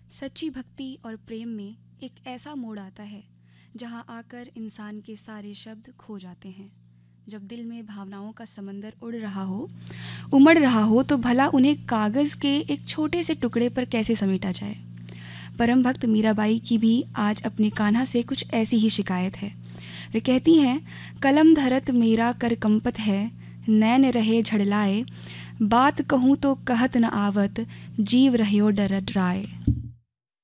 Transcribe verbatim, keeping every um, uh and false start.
सच्ची भक्ति और प्रेम में एक ऐसा मोड़ आता है जहाँ आकर इंसान के सारे शब्द खो जाते हैं। जब दिल में भावनाओं का समंदर उड़ रहा हो, उमड़ रहा हो, तो भला उन्हें कागज़ के एक छोटे से टुकड़े पर कैसे समेटा जाए। परम भक्त मीराबाई की भी आज अपने कान्हा से कुछ ऐसी ही शिकायत है। वे कहती हैं, कलम धरत मेरा कर कंपत है, नैन रहे झड़लाए, बात कहूँ तो कहत न आवत, जीव रह्यो डर डराए।